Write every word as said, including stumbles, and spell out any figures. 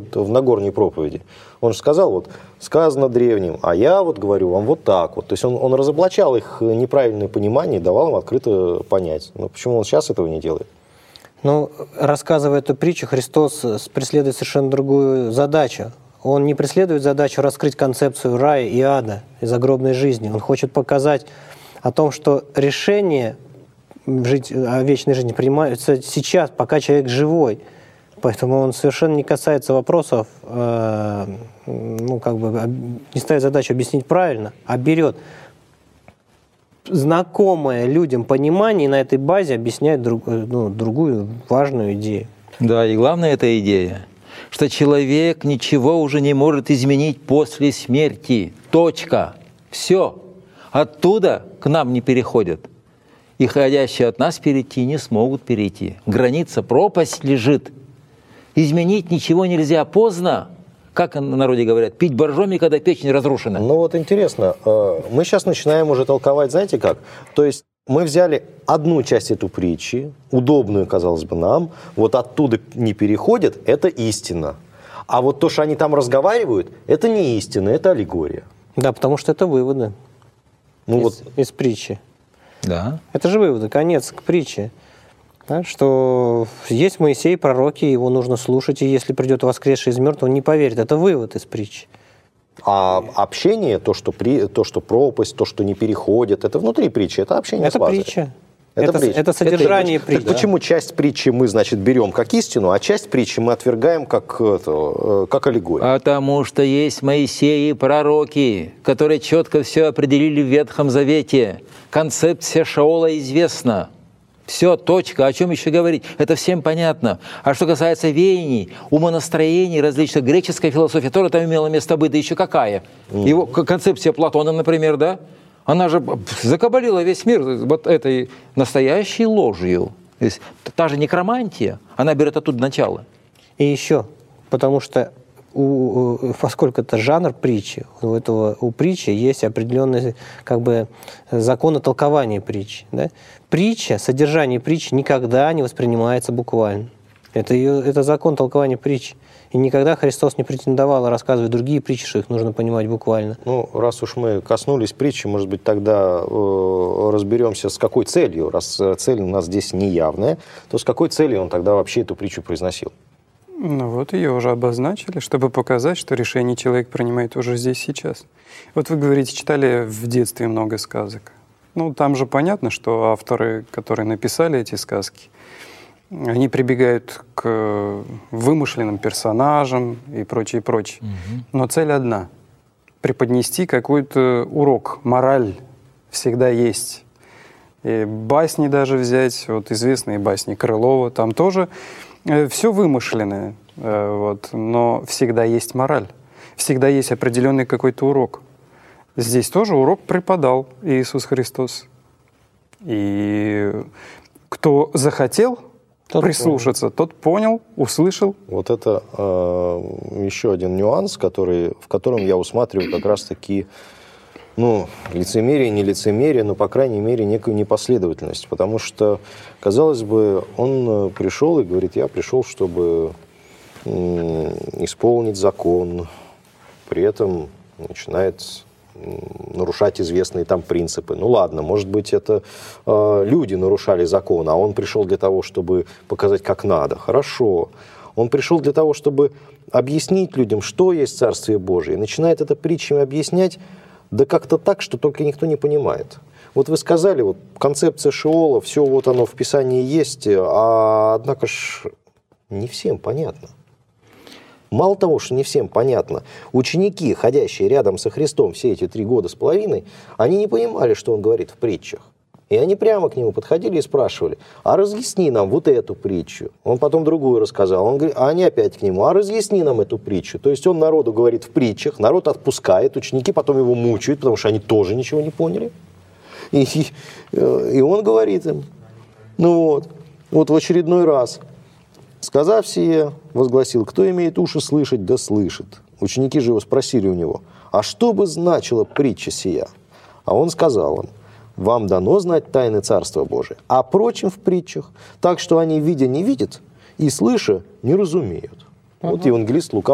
вот в Нагорной проповеди. Он же сказал, вот, сказано древним, а я вот говорю вам вот так вот. То есть он, он разоблачал их неправильное понимание и давал им открыто понять. Но почему он сейчас этого не делает? Ну, рассказывая эту притчу, Христос преследует совершенно другую задачу. Он не преследует задачу раскрыть концепцию рая и ада и загробной жизни. Он хочет показать о том, что решение жить, о вечной жизни принимается сейчас, пока человек живой. Поэтому он совершенно не касается вопросов, э, ну, как бы, не ставит задачу объяснить правильно, а берет знакомое людям понимание и на этой базе объясняет друг, ну, другую важную идею. Да, и главная эта идея, что человек ничего уже не может изменить после смерти. Точка. Все. Оттуда к нам не переходят. И ходящие от нас перейти не смогут перейти. Граница, пропасть лежит. Изменить ничего нельзя. Поздно. Как на народе говорят, пить боржоми, когда печень разрушена. Ну вот интересно, мы сейчас начинаем уже толковать, знаете как? То есть мы взяли одну часть этой притчи, удобную, казалось бы, нам, вот оттуда не переходит, это истина. А вот то, что они там разговаривают, это не истина, это аллегория. Да, потому что это выводы ну из, вот. из притчи. Да. Это же выводы, конец к притче. Да, что есть Моисей, пророки, его нужно слушать, и если придет воскресший из мертвых, он не поверит. Это вывод из притчи. А общение, то, что, при, то, что пропасть, то, что не переходит, это внутри притчи, это общение это с Лазарем. Притча. Это, это, притча. это содержание это, притчи. Так почему часть притчи мы, значит, берем как истину, а часть притчи мы отвергаем как, это, как аллегорию? Потому что есть Моисей и пророки, которые четко все определили в Ветхом Завете. Концепция Шаола известна. Все, точка. О чем еще говорить? Это всем понятно. А что касается веяний, умонастроений различных, греческая философия тоже там имела место быть, да еще какая. Его концепция Платона, например, да? Она же закабалила весь мир вот этой настоящей ложью. То есть та же некромантия, она берет оттуда начало. И еще, потому что у, поскольку это жанр притчи, у этого у притчи есть определенный как бы закон толкования притчи. Да? Притча, содержание притчи никогда не воспринимается буквально. Это, ее, это закон толкования притчи. И никогда Христос не претендовал рассказывать другие притчи, что их нужно понимать буквально. Ну, раз уж мы коснулись притчи, может быть, тогда э, разберемся, с какой целью. Раз цель у нас здесь неявная, то с какой целью он тогда вообще эту притчу произносил? Ну вот ее уже обозначили, чтобы показать, что решение человек принимает уже здесь, сейчас. Вот вы говорите, читали в детстве много сказок. Ну, там же понятно, что авторы, которые написали эти сказки, они прибегают к вымышленным персонажам и прочее, прочее. Угу. Но цель одна — преподнести какой-то урок, мораль всегда есть. И басни даже взять, вот известные басни Крылова, там тоже все вымышленное, вот, но всегда есть мораль, всегда есть определенный какой-то урок. Здесь тоже урок преподал Иисус Христос. И кто захотел тот прислушаться, понял. тот понял, услышал. Вот это э, еще один нюанс, который, в котором я усматриваю как раз-таки ну, лицемерие, не лицемерие, но, по крайней мере, некую непоследовательность. Потому что, казалось бы, он пришел и говорит, я пришел, чтобы м, исполнить закон, при этом начинает нарушать известные там принципы. Ну ладно, может быть, это э, люди нарушали закон, а он пришел для того, чтобы показать, как надо. Хорошо. Он пришел для того, чтобы объяснить людям, что есть Царствие Божие. И начинает это притчами объяснять, да как-то так, что только никто не понимает. Вот вы сказали, вот концепция Шеола, все вот оно в Писании есть, а однако ж не всем понятно. Мало того, что не всем понятно, ученики, ходящие рядом со Христом все эти три года с половиной, они не понимали, что он говорит в притчах. И они прямо к нему подходили и спрашивали, а разъясни нам вот эту притчу. Он потом другую рассказал, он говорит, а они опять к нему, а разъясни нам эту притчу. То есть он народу говорит в притчах, народ отпускает, ученики потом его мучают, потому что они тоже ничего не поняли. И, и, и он говорит им, ну вот, вот в очередной раз, сказав сие, возгласил, кто имеет уши слышать, да слышит. Ученики же его спросили у него, а что бы значила притча сия? А он сказал им, вам дано знать тайны Царства Божия, а прочим в притчах, так что они, видя, не видят, и слыша, не разумеют. Угу. Вот евангелист Лука